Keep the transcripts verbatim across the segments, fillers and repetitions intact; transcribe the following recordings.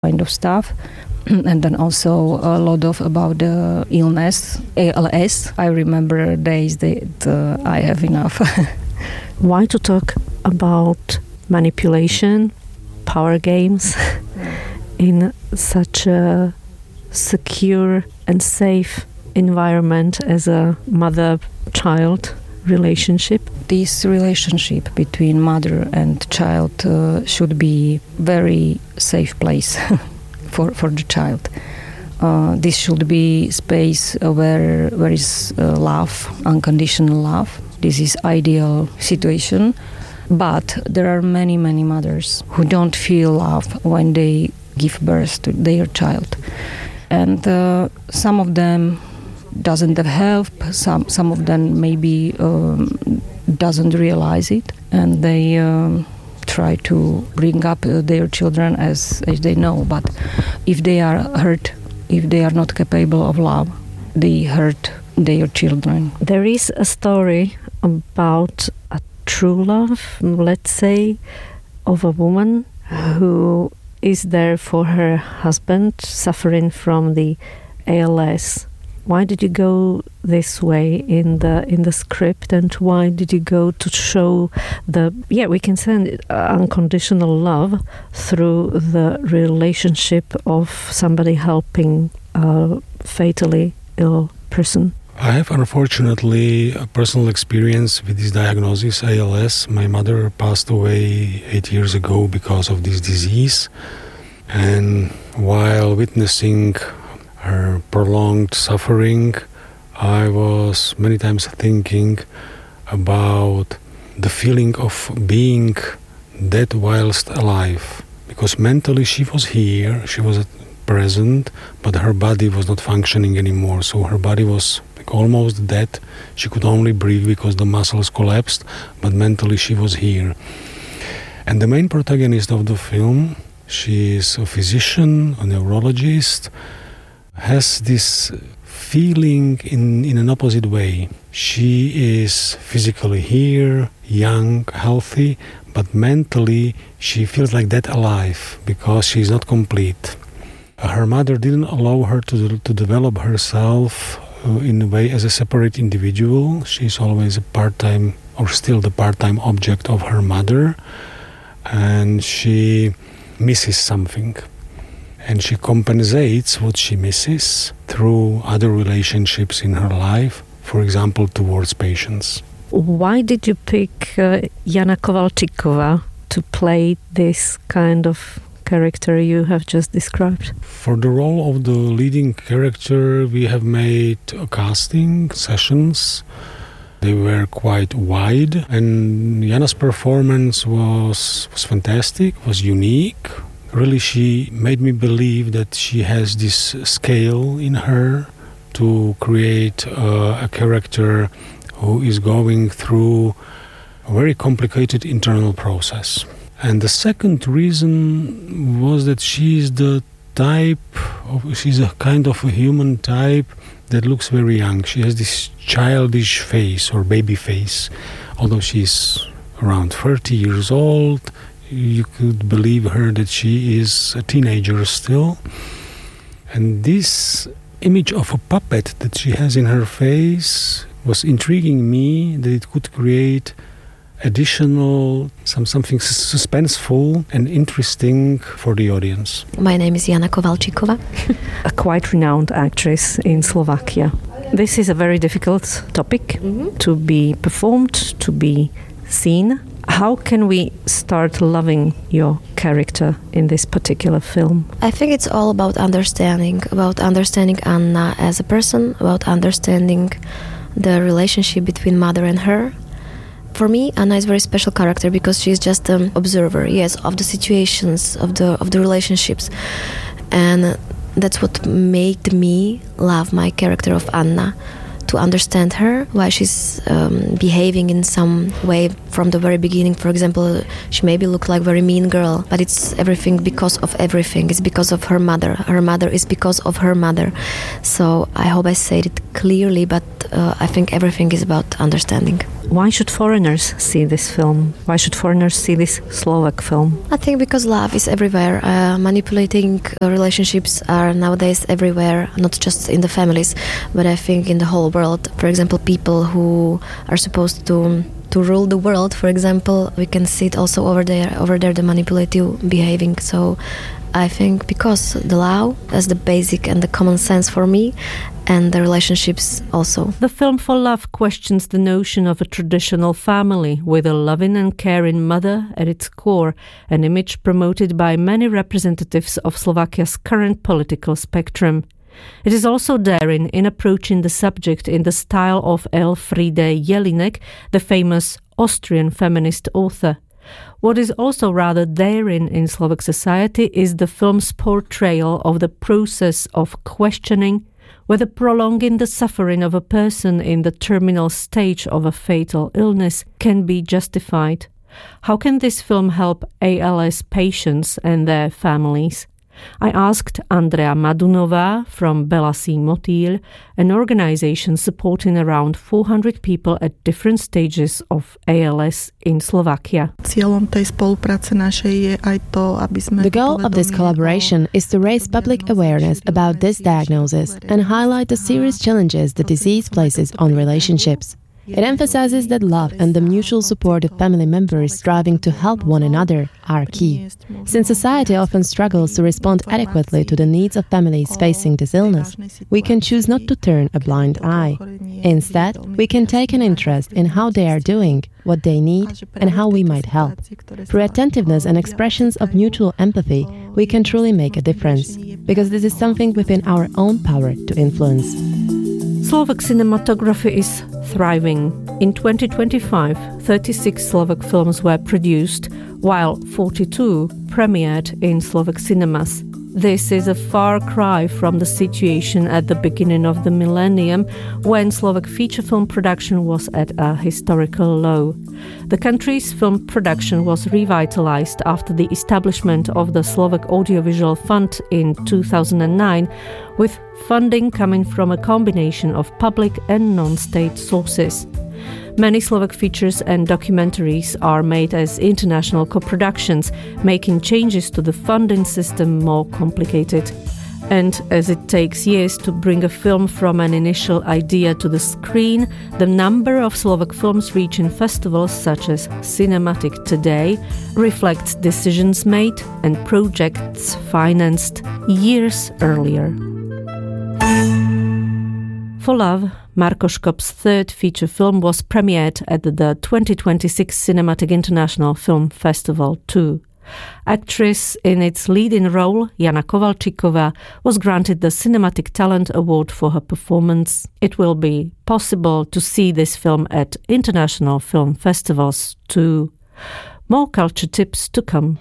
kind of stuff. And then also a lot of about the illness, A L S. I remember days that uh, I have enough. Why to talk about manipulation, power games in such a secure and safe environment as a mother-child relationship? This relationship between mother and child uh, should be very safe place for, for the child. Uh, this should be space where there is uh, love, unconditional love. This is ideal situation. But there are many, many mothers who don't feel love when they give birth to their child. And uh, some of them doesn't have help, some some of them maybe um, doesn't realize it, and they um, try to bring up uh, their children as, as they know. But if they are hurt, if they are not capable of love, they hurt their children. There is a story about a true love, let's say, of a woman who is there for her husband suffering from the A L S. Why did you go this way in the in the script, and why did you go to show the, yeah, we can say unconditional love through the relationship of somebody helping a fatally ill person? I have unfortunately a personal experience with this diagnosis, A L S. My mother passed away eight years ago because of this disease, and while witnessing her prolonged suffering, I was many times thinking about the feeling of being dead whilst alive. Because mentally she was here, she was present, but her body was not functioning anymore. So her body was like almost dead. She could only breathe because the muscles collapsed, but mentally she was here. And the main protagonist of the film, she is a physician, a neurologist, has this feeling in, in an opposite way. She is physically here, young, healthy, but mentally she feels like that alive because she is not complete. Her mother didn't allow her to, to develop herself uh, in a way as a separate individual. She's always a part-time, or still the part-time object of her mother, and she misses something. And she compensates what she misses through other relationships in her life, for example, towards patients. Why did you pick uh, Jana Kovalčíková to play this kind of character you have just described? For the role of the leading character, we have made a casting sessions. They were quite wide, and Jana's performance was, was fantastic, was unique. Really, she made me believe that she has this scale in her to create uh, a character who is going through a very complicated internal process. And the second reason was that she is the type of, she's a kind of a human type that looks very young. She has this childish face or baby face, although she's around thirty years old. You could believe her that she is a teenager still. And this image of a puppet that she has in her face was intriguing me, that it could create additional, some something suspenseful and interesting for the audience. My name is Jana Kovalčíková. A quite renowned actress in Slovakia. This is a very difficult topic mm-hmm. to be performed, to be seen. How can we start loving your character in this particular film? I think it's all about understanding, about understanding Anna as a person, about understanding the relationship between mother and her. For me, Anna is a very special character because she's just an observer, yes, of the situations, of the of the relationships. And that's what made me love my character of Anna, to understand her, why she's um, behaving in some way from the very beginning. For example, she maybe looked like a very mean girl, but it's everything because of everything. It's because of her mother. Her mother is because of her mother. So I hope I said it clearly, but uh, I think everything is about understanding. Why should foreigners see this film? Why should foreigners see this Slovak film? I think because love is everywhere. Uh, manipulating uh, relationships are nowadays everywhere, not just in the families, but I think in the whole world. For example, people who are supposed to to rule the world, for example, we can see it also over there, over there the manipulative behaving. So I think because the law is the basic and the common sense for me, and the relationships also. The film For Love questions the notion of a traditional family with a loving and caring mother at its core, an image promoted by many representatives of Slovakia's current political spectrum. It is also daring in approaching the subject in the style of Elfriede Jelinek, the famous Austrian feminist author. What is also rather daring in Slovak society is the film's portrayal of the process of questioning whether prolonging the suffering of a person in the terminal stage of a fatal illness can be justified. How can this film help A L S patients and their families? I asked Andrea Madunová from Belasí Motýl, an organization supporting around four hundred people at different stages of A L S in Slovakia. The goal of this collaboration is to raise public awareness about this diagnosis and highlight the serious challenges the disease places on relationships. It emphasizes that love and the mutual support of family members striving to help one another are key. Since society often struggles to respond adequately to the needs of families facing this illness, we can choose not to turn a blind eye. Instead, we can take an interest in how they are doing, what they need, and how we might help. Through attentiveness and expressions of mutual empathy, we can truly make a difference, because this is something within our own power to influence. Slovak cinematography is thriving. In twenty twenty-five, thirty-six Slovak films were produced, while forty-two premiered in Slovak cinemas. This is a far cry from the situation at the beginning of the millennium, when Slovak feature film production was at a historical low. The country's film production was revitalized after the establishment of the Slovak Audiovisual Fund in two thousand nine, with funding coming from a combination of public and non-state sources. Many Slovak features and documentaries are made as international co-productions, making changes to the funding system more complicated. And as it takes years to bring a film from an initial idea to the screen, the number of Slovak films reaching festivals such as Cinematic Today reflects decisions made and projects financed years earlier. For Love, Marko Škop's third feature film, was premiered at the twenty twenty-six Cinematic International Film Festival two. Actress in its leading role, Jana Kovalčíková, was granted the Cinematic Talent Award for her performance. It will be possible to see this film at international film festivals too. More culture tips to come.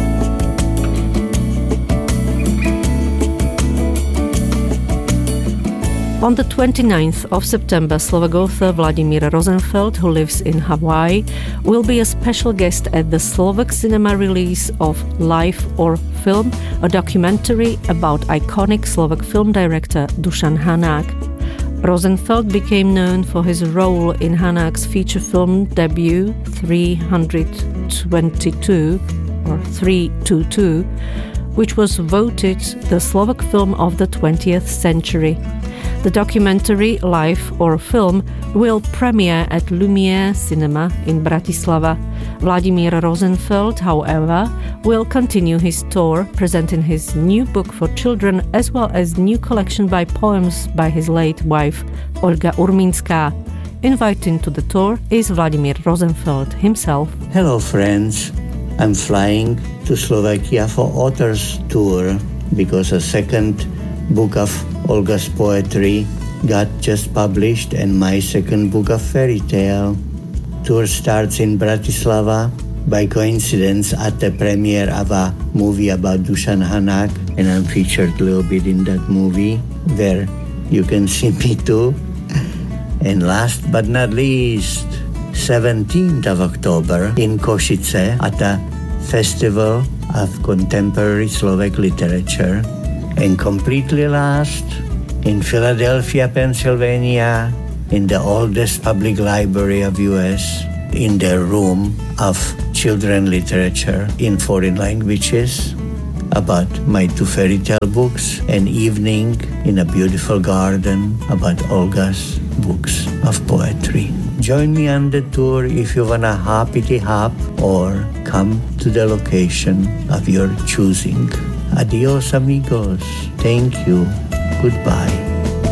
On the twenty-ninth of September, Slovak author Vladimír Rosenfeld, who lives in Hawaii, will be a special guest at the Slovak cinema release of Life or Film, a documentary about iconic Slovak film director Dušan Hanák. Rosenfeld became known for his role in Hanák's feature film debut three twenty-two or three twenty-two, which was voted the Slovak film of the twentieth century. The documentary Life or Film will premiere at Lumiere Cinema in Bratislava. Vladimír Rosenfeld, however, will continue his tour, presenting his new book for children as well as new collection by poems by his late wife, Olga Urminská. Inviting to the tour is Vladimír Rosenfeld himself. Hello friends, I'm flying to Slovakia for author's tour because a second book of Olga's poetry got just published and my second book of fairy tale. Tour starts in Bratislava by coincidence at the premiere of a movie about Dušan Hanák, and I'm featured a little bit in that movie where you can see me too. And last but not least, seventeenth of October in Košice at the Festival of Contemporary Slovak Literature. And completely last, in Philadelphia, Pennsylvania, in the oldest public library of U S in their room of children literature in foreign languages about my two fairy tale books, an evening in a beautiful garden about Olga's books of poetry. Join me on the tour if you wanna hoppity hop or come to the location of your choosing. Adios, amigos. Thank you. Goodbye.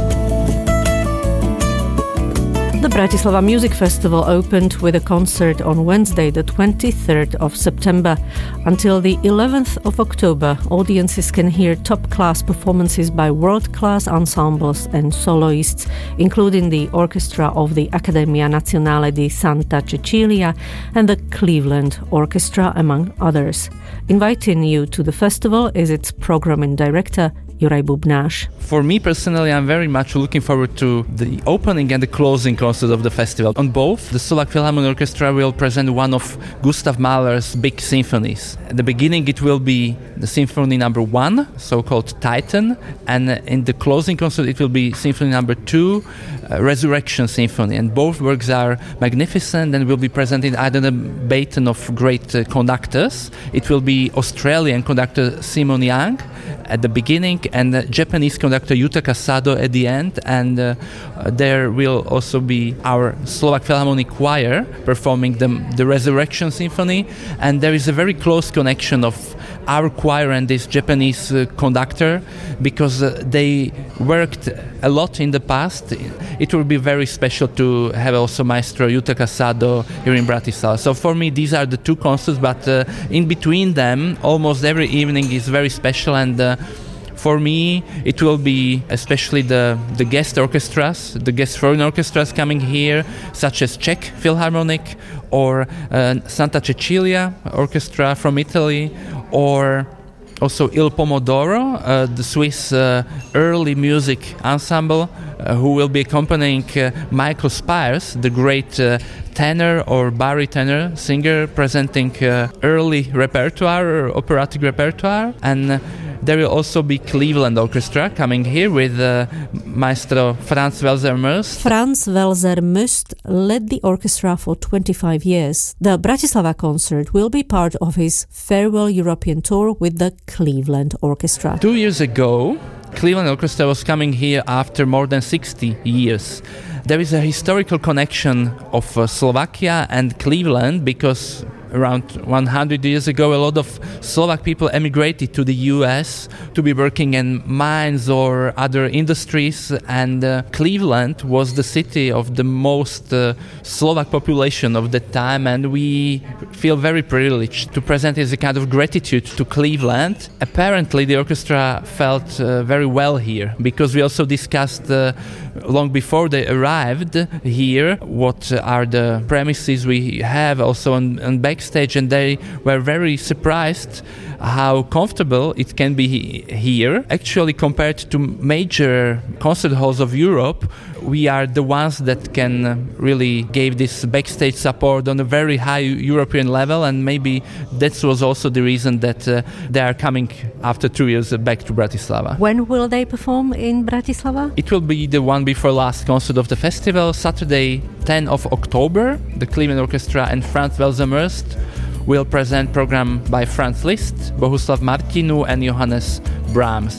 The Bratislava Music Festival opened with a concert on Wednesday, the twenty-third of September. Until the eleventh of October, audiences can hear top-class performances by world-class ensembles and soloists, including the orchestra of the Accademia Nazionale di Santa Cecilia and the Cleveland Orchestra, among others. Inviting you to the festival is its programming director, Juraj Bubnáš. For me personally, I'm very much looking forward to the opening and the closing concert of the festival. On both, the Slovak Philharmonic Orchestra will present one of Gustav Mahler's big symphonies. At the beginning, it will be the symphony number one, so-called Titan, and in the closing concert, it will be symphony number two, uh, Resurrection Symphony. And both works are magnificent and will be presented under the baton of great uh, conductors. It will be Australian conductor Simon Young at the beginning and uh, Japanese conductor Yuta Kasado at the end, and uh, there will also be our Slovak Philharmonic Choir performing the, the Resurrection Symphony, and there is a very close connection of our choir and this Japanese uh, conductor because uh, they worked a lot in the past. It will be very special to have also Maestro Yuta Kasado here in Bratislava. So for me, these are the two concerts, but uh, in between them, almost every evening is very special, and uh, for me, it will be especially the, the guest orchestras, the guest foreign orchestras coming here, such as Czech Philharmonic or uh, Santa Cecilia Orchestra from Italy, or also Il Pomodoro, uh, the Swiss uh, early music ensemble, uh, who will be accompanying uh, Michael Spires, the great uh, tenor or baritone singer, presenting uh, early repertoire, or operatic repertoire, and uh, there will also be Cleveland Orchestra coming here with uh, Maestro Franz Welser-Möst. Franz Welser-Möst led the orchestra for twenty-five years. The Bratislava concert will be part of his farewell European tour with the Cleveland Orchestra. Two years ago, Cleveland Orchestra was coming here after more than sixty years. There is a historical connection of uh, Slovakia and Cleveland because around one hundred years ago, a lot of Slovak people emigrated to the U S to be working in mines or other industries, and uh, Cleveland was the city of the most uh, Slovak population of that time, and we feel very privileged to present as a kind of gratitude to Cleveland. Apparently, the orchestra felt uh, very well here because we also discussed uh, long before they arrived here what are the premises we have also on, on backstage, and they were very surprised how comfortable it can be here. Actually, compared to major concert halls of Europe, we are the ones that can really give this backstage support on a very high European level, and maybe that was also the reason that uh, they are coming after two years back to Bratislava. When will they perform in Bratislava? It will be the one before last concert of the festival, Saturday, tenth of October. The Cleveland Orchestra and Franz Welser-Möst will present program by Franz Liszt, Bohuslav Martinu and Johannes Brahms.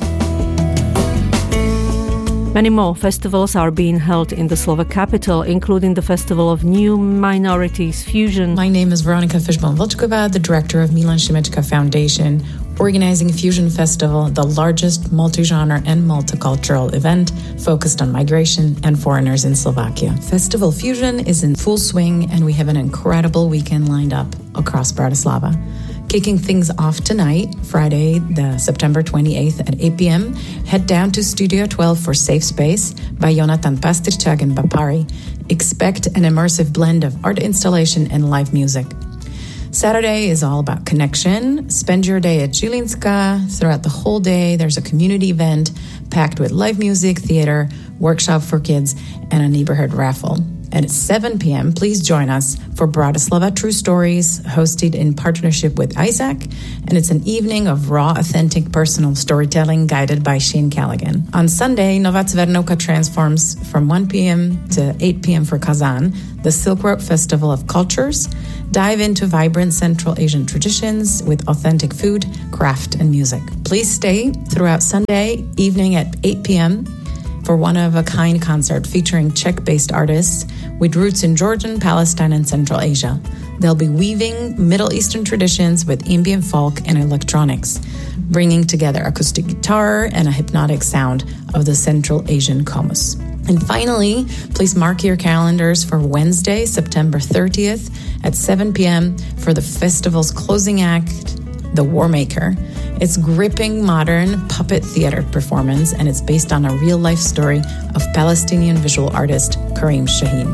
Many more festivals are being held in the Slovak capital, including the Festival of New Minorities Fusion. My name is Veronika Fishbon-Volchkova, the director of Milan Šimečka Foundation, organizing Fusion Festival, the largest multi-genre and multicultural event focused on migration and foreigners in Slovakia. Festival Fusion is in full swing, and we have an incredible weekend lined up across Bratislava. Kicking things off tonight, Friday, the September twenty-eighth at eight p.m., head down to Studio twelve for Safe Space by Jonathan Pastirčák and Bapari. Expect an immersive blend of art installation and live music. Saturday is all about connection. Spend your day at Žilinska. Throughout the whole day, there's a community event packed with live music, theater, workshop for kids, and a neighborhood raffle. And at seven p.m., please join us for Bratislava True Stories, hosted in partnership with Isaac. And it's an evening of raw, authentic, personal storytelling guided by Shane Callaghan. On Sunday, Nova Cvernovka transforms from one p.m. to eight p.m. for Kazan, the Silk Road Festival of Cultures. Dive into vibrant Central Asian traditions with authentic food, craft, and music. Please stay throughout Sunday evening at eight p.m. for one-of-a-kind concert featuring Czech-based artists with roots in Georgian, Palestine, and Central Asia. They'll be weaving Middle Eastern traditions with ambient folk and electronics, bringing together acoustic guitar and a hypnotic sound of the Central Asian Komus. And finally, please mark your calendars for Wednesday, September thirtieth at seven p.m. for the festival's closing act, The Warmaker. It's gripping modern puppet theater performance, and it's based on a real-life story of Palestinian visual artist Karim Shaheen.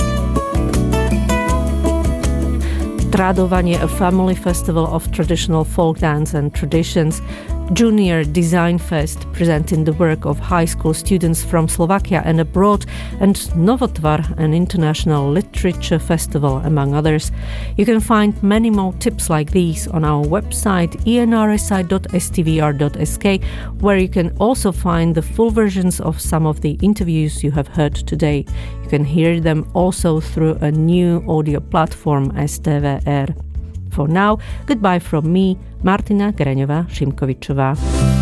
Tradovanie, a family festival of traditional folk dance and traditions. Junior Design Fest, presenting the work of high school students from Slovakia and abroad, and Novotvar, an international literature festival, among others. You can find many more tips like these on our website e n r s i dot s t v r dot s k, where you can also find the full versions of some of the interviews you have heard today. You can hear them also through a new audio platform, S T V R. For now, goodbye from me, Martina Greňová-Šimkovičová.